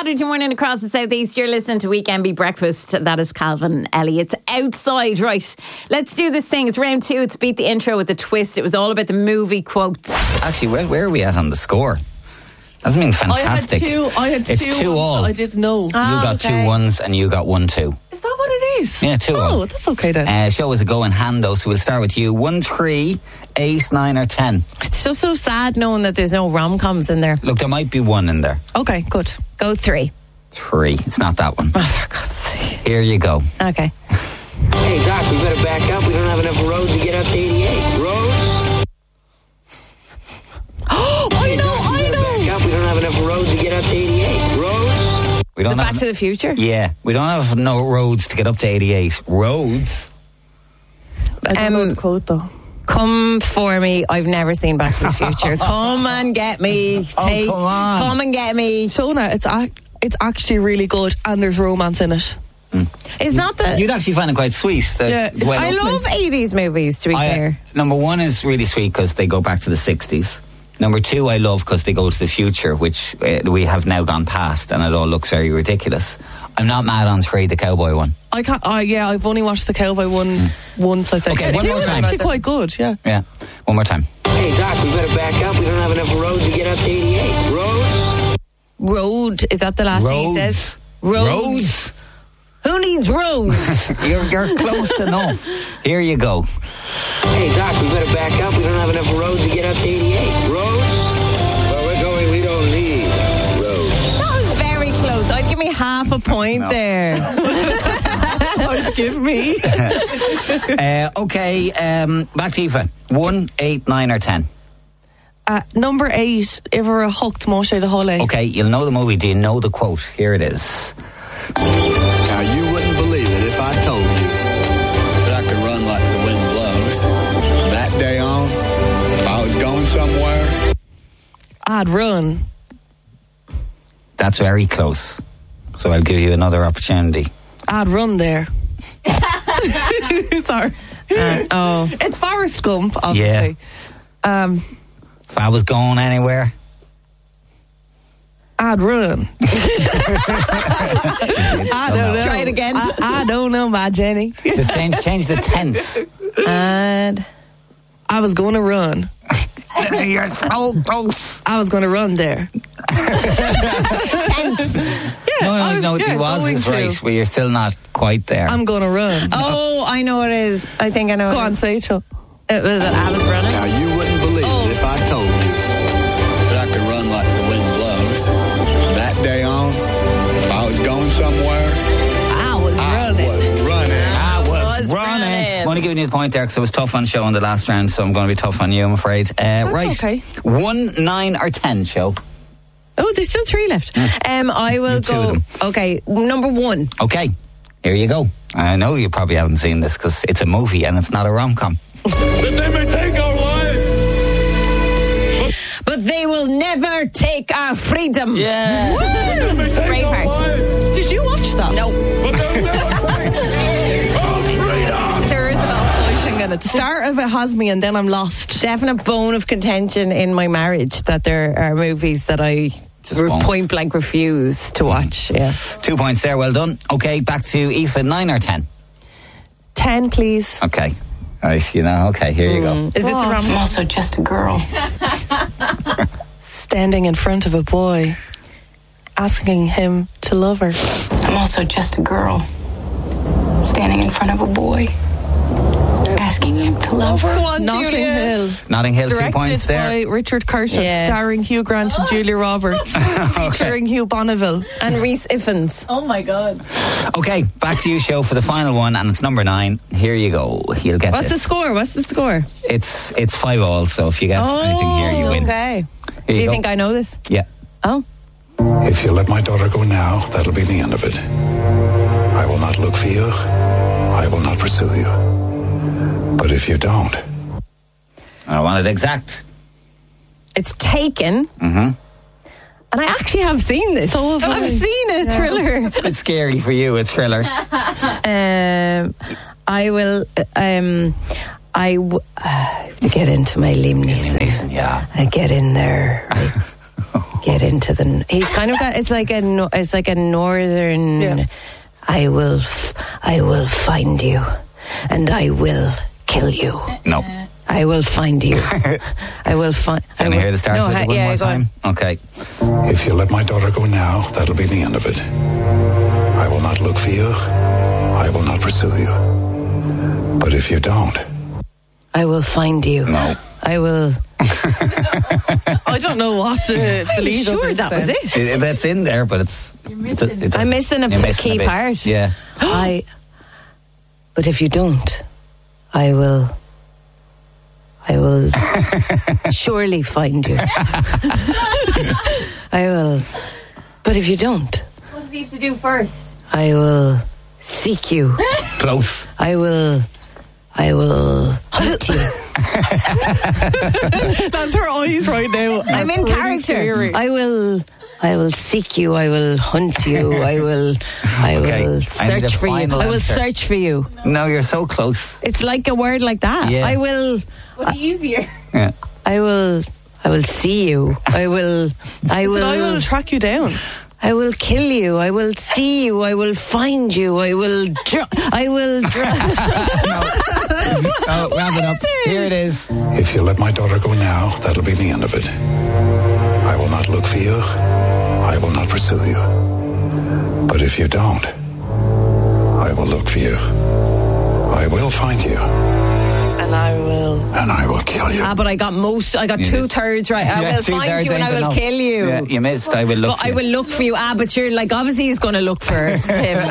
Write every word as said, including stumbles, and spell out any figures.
Saturday morning across the southeast. You're listening to Weekend Beat Breakfast. That is Calvin and Ellie. It's outside, right? Let's do this thing. It's round two. It's Beat the Intro with a twist. It was all about the movie quotes. Actually, where, where are we at on the score? That's been fantastic. I had two. I had it's two. two all. I didn't know. Ah, you got okay. two ones and you got one two. Is that what it is? Yeah, two oh, all. Oh, that's okay then. Uh, show us a go in hand though, so we'll start with you. One, three, eight, nine, or ten. It's just so sad knowing that there's no rom-coms in there. Look, there might be one in there. Okay, good. Go three. Three. It's not that one. Oh, for God's sake. Here you go. Okay. Hey, Doc, we better back up. We don't have enough roads to get up to eighty-eight. Roads? Oh, Hey, I know, Doc, we I better know. back up. We don't have enough roads to get up to eighty-eight. Roads? We don't Back have to the Future? Yeah, we don't have no roads to get up to eighty-eight. Roads? I don't Um, know the quote though. Come for me. I've never seen Back to the Future. Come and get me. Oh, Take, come on. Come and get me. Shona, it's ac- it's actually really good, and there's romance in it. It's not the... You'd actually find it quite sweet. The, Yeah. the way I it love eighties movies, to be I- fair. Number one is really sweet because they go back to the sixties. Number two, I love because they go to the future, which uh, we have now gone past, and it all looks very ridiculous. I'm not mad on Scree the Cowboy one. I can't. I yeah, I've only watched the Cowboy one once. I think. Okay, The one two more is time. actually quite good. Yeah. Yeah, one more time. Hey, Doc, we better back up. We don't have enough roads to get up to eighty-eight. Roads? Road. Is that the last thing he says? Roads. Roads. Roads. Who needs roads? You're, you're close enough. Here you go. Hey, Doc, we better back up. We don't have enough roads to get up to eighty-eight. Roads? Where we're going, we don't need roads. That was very close. I'd give me half a point No. there. I'd give me. Uh, okay, um, back to Aoife. One, eight, nine, or ten. Uh, number eight. Ever hooked Moshe the Hole. Okay, you'll know the movie. Do you know the quote? Here it is. Now, you wouldn't believe it if I told you that I could run like the wind blows. From that day on, if I was going somewhere, I'd run. That's very close. So I'll give you another opportunity. I'd run there. Sorry. Uh, oh. It's Forrest Gump, obviously. Um, If I was going anywhere, I'd run. I don't know. Try it again. I, I don't know, my Jenny. just change change the tense. And I was going to run. You're so close. I was going to run there. tense. No, no, I no. was- yeah, the was going is to. right, but you're still not quite there. I'm going to run. Oh, I know what it is. I think I know Go what on, it is. say it, Chuck. It was that I was running. now you wouldn't believe Oh. it if I told you that I could run like the wind blows. From that day on, if I was going somewhere, I was I running. was running. I was, was running. running. I'm only giving you the point there because it was tough on show in the last round, so I'm going to be tough on you, I'm afraid. Uh, right. okay. One, nine, or ten, show. Oh, there's still three left. Um, I will You two go. of them. Okay, number one. Okay, here you go. I know you probably haven't seen this because it's a movie and it's not a rom-com. That they may take our lives. But they will never take our freedom. Yeah. They may take our Braveheart. lives. Did you watch that? No. But they'll never take our freedom. There is a lot of fighting in it. The start of it has me, and then I'm lost. Definite bone of contention in my marriage that there are movies that I Just re- won't. point blank refuse to watch. Yeah. Two points there, well done. Okay, back to Aoife, nine or ten? Ten, please. Okay. Right, you know, okay, here you go. Is this the What? rom? I'm also just a girl. Standing in front of a boy, asking him to love her. I'm also just a girl. Standing in front of a boy, asking him to love her. One, Notting Julia. Hill. Notting Hill, two Directed points there. by Richard Curtis, Yes. starring Hugh Grant and Julia Roberts, featuring Hugh Bonneville. And Rhys Ifans. Oh my God. Okay, back to you, show, for the final one, and it's number nine. Here you go. You'll get What's the this. score? What's the score? It's it's five all, so if you get anything here, you win. Okay. Here Do you you go. think I know this? Yeah. Oh. If you let my daughter go now, that'll be the end of it. I will not look for you. I will not pursue you. But if you don't, I want it exact. It's Taken. Mm-hmm. And I actually have seen this. So have I've I. seen a thriller. It's a bit scary for you, a thriller. Um, I will. Um, I w- uh, I have to get into my Liam Neeson. Listen, yeah. I get in there. I get into the. He's kind of got. It's like a. no- It's like a northern. Yeah. I will. f- I will find you, and I will kill you. No. I will find you. I will find. Can I hear the start no, of it ha- one yeah, more go on. time? Okay. If you let my daughter go now, that'll be the end of it. I will not look for you. I will not pursue you. But if you don't, I will find you. No. I will. I don't know what the, the lead up Sure, is that then. was it. It, that's in there, but it's. It, it doesn't- I'm missing a you're p- missing key bit. part. Yeah. I. But if you don't, I will. I will surely find you. I will. But if you don't, What does he have to do first? I will seek you. Close. I will. I will hunt you. That's her eyes right now. I'm in Pretty character. scary. I will. I will seek you. I will hunt you. I will. I Okay, will I need a search for you. final I will answer. search for you. No, you're so close. It's like a word like that. Yeah. I will. What easier? Yeah. I will. I will see you. I will. I But will. I will track you down. I will kill you. I will see you. I will find you. I will. Dr- I will. Dr- Oh, wrap it up. Here it is. if you let my daughter go now, that'll be the end of it. I will not look for you. I will not pursue you. But if you don't, I will look for you. I will find you. and I will. And I will kill you. Ah, but I got most. I got You two did. thirds right. I Yeah, will two find thirds you and I ain't will enough. kill you. Yeah, you missed. I will look But for I you. will look for you. Ah, but you're like obviously he's going to look for him.